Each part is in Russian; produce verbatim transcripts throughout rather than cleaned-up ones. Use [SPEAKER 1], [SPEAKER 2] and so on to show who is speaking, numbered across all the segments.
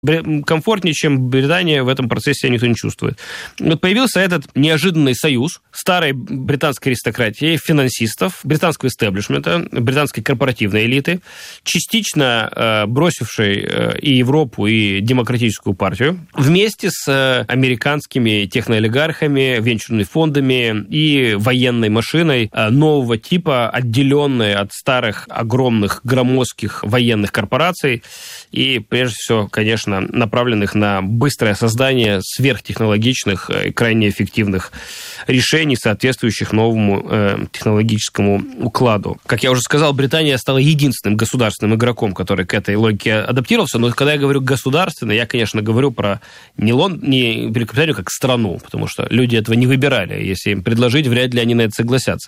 [SPEAKER 1] Комфортнее, чем Британия, в этом процессе никто не чувствует. Вот появился этот неожиданный союз старой британской аристократии, финансистов, британского истеблишмента, британской корпоративной элиты, частично э, бросившей э, и Европу, и демократическую партию, вместе с э, американскими техноолигархами, венчурными фондами и военной машиной э, нового типа, отделенной от старых огромных громоздких военных корпораций и, прежде всего, конечно, направленных на быстрое создание сверхтехнологичных и крайне эффективных решений, соответствующих новому э, технологическому укладу. Как я уже сказал, Британия стала единственным государственным игроком, который к этой логике адаптировался, но когда я говорю государственный, я, конечно, говорю про не, Лон... не Великобританию как страну, потому что люди этого не выбирали. Если им предложить, вряд ли они на это согласятся.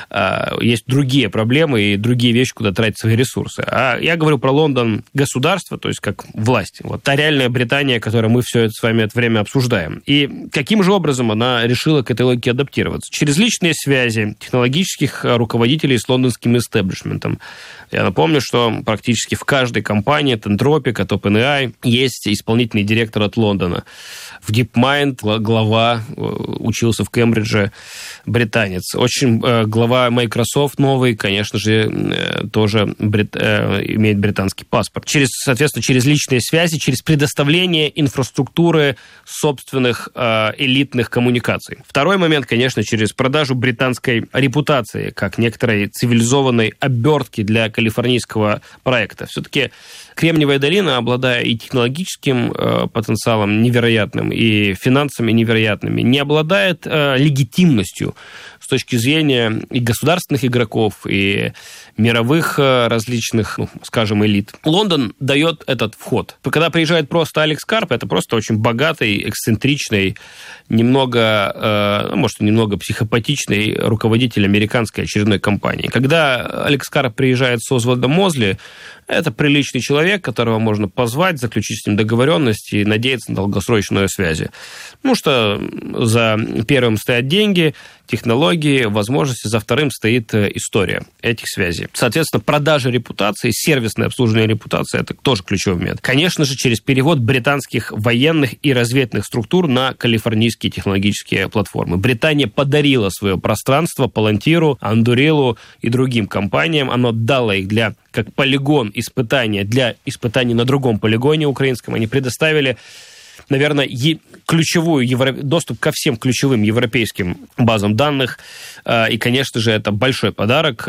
[SPEAKER 1] Есть другие проблемы и другие вещи, куда тратить свои ресурсы. А я говорю про Лондон государство, то есть как власть. Вот та реальная Британия, которую мы все это с вами это время обсуждаем. И каким же образом она решила к этой логике адаптироваться? Через личные связи технологических руководителей с лондонским истеблишментом. Я напомню, что практически в каждой компании, от Anthropic, от OpenAI, есть исполнительный директор от Лондона. В DeepMind глава учился в Кембридже британец. Очень глава Microsoft новый, конечно же, тоже брит, имеет британский паспорт. Через, соответственно, через личные связи, через предоставление инфраструктуры собственных элитных коммуникаций. Второй момент, конечно, через продажу британской репутации, как некоторой цивилизованной обертки для калифорнийского проекта. Все-таки Кремниевая долина, обладая и технологическим э, потенциалом невероятным, и финансами невероятными, не обладает э, легитимностью с точки зрения и государственных игроков, и мировых э, различных, ну, скажем, элит. Лондон дает этот вход. Когда приезжает просто Алекс Карп, это просто очень богатый, эксцентричный, немного, э, может, немного психопатичный руководитель американской очередной компании. Когда Алекс Карп приезжает с Озвальдом Мозли, это приличный человек, которого можно позвать, заключить с ним договоренность и надеяться на долгосрочные связи. Потому что за первым стоят деньги, технологии, возможности, за вторым стоит история этих связей. Соответственно, продажа репутации, сервисное обслуживание репутации – это тоже ключевой момент. Конечно же, через перевод британских военных и разведных структур на калифорнийские технологические платформы. Британия подарила свое пространство Палантиру, Андурилу и другим компаниям. Оно дало их для как полигон испытания для испытаний на другом полигоне украинском. Они предоставили, наверное, е- ключевую евро... доступ ко всем ключевым европейским базам данных. И, конечно же, это большой подарок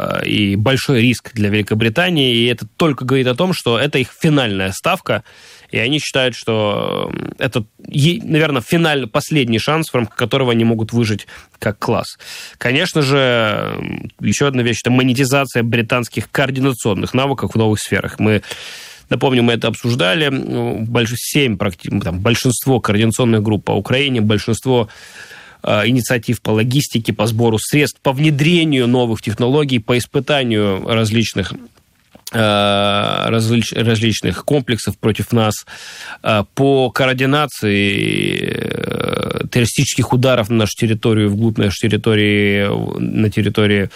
[SPEAKER 1] и большой риск для Великобритании. И это только говорит о том, что это их финальная ставка. И они считают, что это, наверное, финальный, последний шанс, в рамках которого они могут выжить как класс. Конечно же, еще одна вещь – это монетизация британских координационных навыков в новых сферах. Мы, напомню, мы это обсуждали. семь, там, большинство координационных групп по Украине, большинство инициатив по логистике, по сбору средств, по внедрению новых технологий, по испытанию различных Различ, различных комплексов против нас, по координации террористических ударов на нашу территорию, вглубь нашей территории, на территории,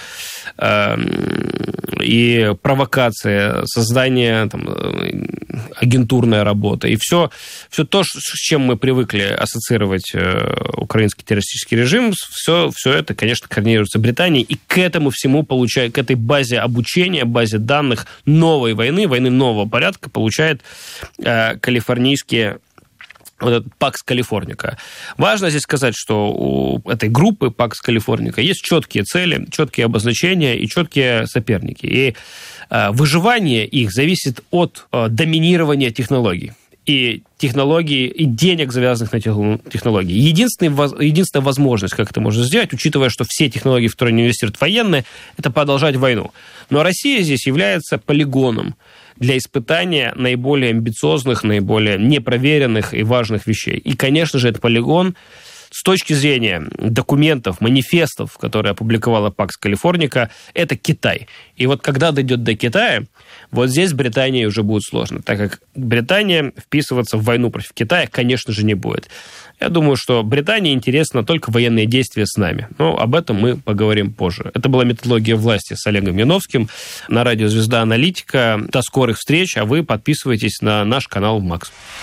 [SPEAKER 1] и провокация, создание, там, агентурная работа. И все, все то, с чем мы привыкли ассоциировать украинский террористический режим, все, все это, конечно, координируется Британией. И к этому всему, получает, к этой базе обучения, базе данных новой войны, войны нового порядка, получает э, калифорнийские вот этот Пакс Калифорника. Важно здесь сказать, что у этой группы Пакс Калифорника есть четкие цели, четкие обозначения и четкие соперники. И э, выживание их зависит от э, доминирования технологий. И технологий, и денег, завязанных на технологии. Единственная, единственная возможность, как это можно сделать, учитывая, что все технологии, в которые они инвестируют, военные, это продолжать войну. Но Россия здесь является полигоном для испытания наиболее амбициозных, наиболее непроверенных и важных вещей. И, конечно же, этот полигон с точки зрения документов, манифестов, которые опубликовала Пакс Калифорника, это Китай. И вот когда дойдет до Китая, вот здесь Британии уже будет сложно, так как Британия вписываться в войну против Китая, конечно же, не будет. Я думаю, что Британии интересно только военные действия с нами. Но об этом мы поговорим позже. Это была «Методология власти» с Олегом Яновским на радио «Звезда Аналитика». До скорых встреч, а вы подписывайтесь на наш канал «Макс».